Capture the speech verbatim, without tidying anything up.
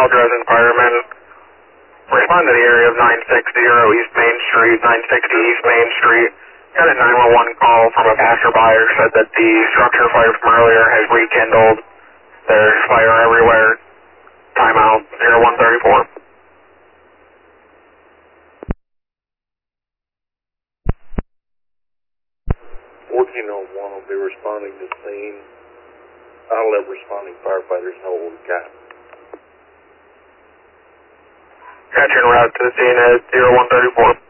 all Dresden firemen, respond to the area of nine sixty East Main Street, nine sixty East Main Street. Got a nine one one call from a passerby who said that the structure fire from earlier has rekindled. There's fire everywhere. Timeout, zero one thirty-four. fourteen oh one will be responding to scene. I'll let responding firefighters know what we got. Got you en route to the scene at zero one thirty-four.